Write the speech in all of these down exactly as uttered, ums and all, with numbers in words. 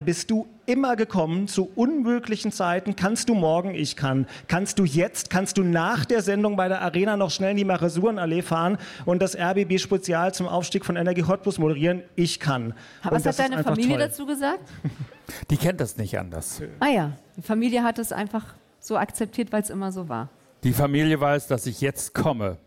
bist du immer gekommen, zu unmöglichen Zeiten. Kannst du morgen? Ich kann. Kannst du jetzt? Kannst du nach der Sendung bei der Arena noch schnell in die Marasurenallee fahren und das R B B-Spezial zum Aufstieg von Energie Hot Plus moderieren? Ich kann. Aber was hat deine Familie toll. dazu gesagt? Die kennt das nicht anders. Ah ja, die Familie hat es einfach so akzeptiert, weil es immer so war. Die Familie weiß, dass ich jetzt komme.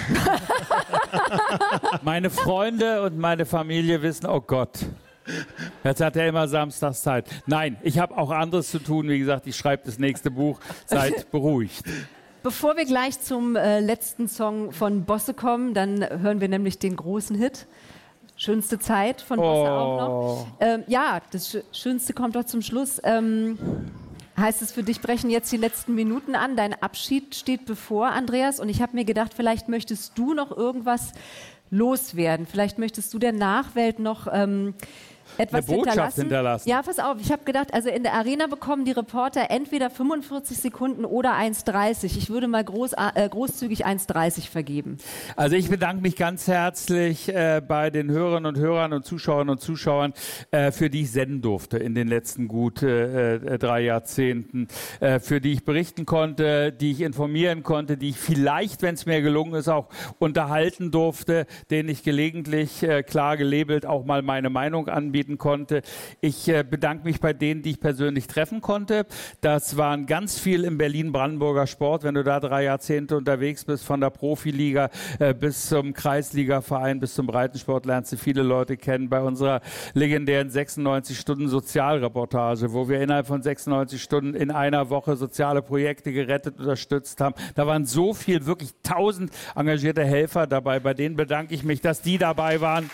Meine Freunde und meine Familie wissen, oh Gott, jetzt hat er immer samstags Zeit. Nein, ich habe auch anderes zu tun. Wie gesagt, ich schreibe das nächste Buch. Seid beruhigt. Bevor wir gleich zum äh, letzten Song von Bosse kommen, dann hören wir nämlich den großen Hit. Schönste Zeit von Bosse oh. auch noch. Ähm, ja, das Sch- Schönste kommt doch zum Schluss. Ähm, heißt es für dich, brechen jetzt die letzten Minuten an. Dein Abschied steht bevor, Andreas. Und ich habe mir gedacht, vielleicht möchtest du noch irgendwas loswerden. Vielleicht möchtest du der Nachwelt noch ähm, etwas eine Botschaft hinterlassen. hinterlassen. Ja, pass auf. Ich habe gedacht, also in der Arena bekommen die Reporter entweder fünfundvierzig Sekunden oder eins dreißig. Ich würde mal groß, äh, großzügig eins dreißig vergeben. Also ich bedanke mich ganz herzlich äh, bei den Hörerinnen und Hörern und Zuschauerinnen und Zuschauern, äh, für die ich senden durfte in den letzten gut äh, drei Jahrzehnten, äh, für die ich berichten konnte, die ich informieren konnte, die ich vielleicht, wenn es mir gelungen ist, auch unterhalten durfte, denen ich gelegentlich äh, klar gelabelt auch mal meine Meinung anbieten konnte. Ich äh, bedanke mich bei denen, die ich persönlich treffen konnte. Das waren ganz viel im Berlin-Brandenburger Sport. Wenn du da drei Jahrzehnte unterwegs bist, von der Profiliga äh, bis zum Kreisligaverein, bis zum Breitensport, lernst du viele Leute kennen. Bei unserer legendären sechsundneunzig Stunden Sozialreportage, wo wir innerhalb von sechsundneunzig Stunden in einer Woche soziale Projekte gerettet, unterstützt haben. Da waren so viel, wirklich tausend engagierte Helfer dabei. Bei denen bedanke ich mich, dass die dabei waren.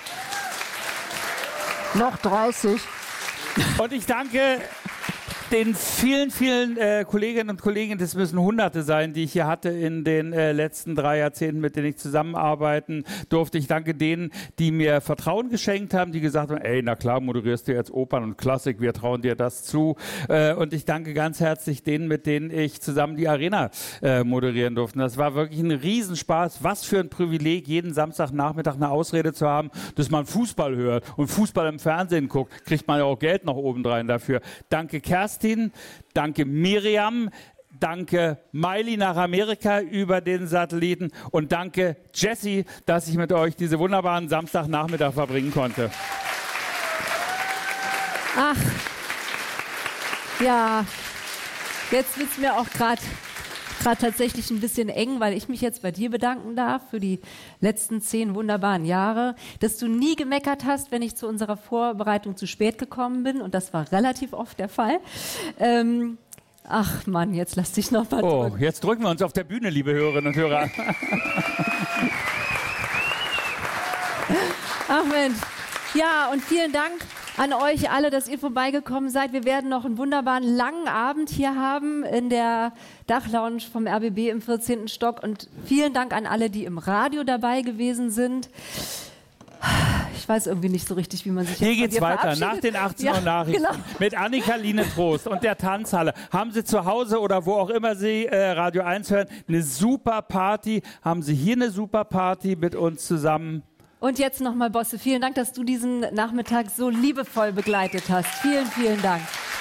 Noch dreißig. Und ich danke den vielen, vielen äh, Kolleginnen und Kollegen, das müssen Hunderte sein, die ich hier hatte in den äh, letzten drei Jahrzehnten, mit denen ich zusammenarbeiten durfte. Ich danke denen, die mir Vertrauen geschenkt haben, die gesagt haben, ey, na klar, moderierst du jetzt Opern und Klassik, wir trauen dir das zu. Äh, und ich danke ganz herzlich denen, mit denen ich zusammen die Arena äh, moderieren durfte. Das war wirklich ein Riesenspaß. Was für ein Privileg, jeden Samstagnachmittag eine Ausrede zu haben, dass man Fußball hört und Fußball im Fernsehen guckt. Kriegt man ja auch Geld noch obendrein dafür. Danke, Kerstin. Danke Miriam, danke Miley nach Amerika über den Satelliten und danke Jessie, dass ich mit euch diese wunderbaren Samstagnachmittag verbringen konnte. Ach, ja, jetzt wird es mir auch gerade gerade tatsächlich ein bisschen eng, weil ich mich jetzt bei dir bedanken darf für die letzten zehn wunderbaren Jahre, dass du nie gemeckert hast, wenn ich zu unserer Vorbereitung zu spät gekommen bin, und das war relativ oft der Fall. Ähm, ach Mann, jetzt lass dich noch mal Oh, drücken. jetzt drücken wir uns auf der Bühne, liebe Hörerinnen und Hörer. Ach Mensch. Ja, und vielen Dank an euch alle, dass ihr vorbeigekommen seid. Wir werden noch einen wunderbaren langen Abend hier haben in der Dachlounge vom R B B im vierzehnten Stock. Und vielen Dank an alle, die im Radio dabei gewesen sind. Ich weiß irgendwie nicht so richtig, wie man sich Hier jetzt geht's weiter, nach den achtzehn Uhr Nachrichten, genau. mit Annika Line Trost und der Tanzhalle. Haben Sie zu Hause oder wo auch immer Sie äh, Radio eins hören, eine super Party? Haben Sie hier eine super Party mit uns zusammen? Und jetzt nochmal, Bosse, vielen Dank, dass du diesen Nachmittag so liebevoll begleitet hast. Vielen, vielen Dank.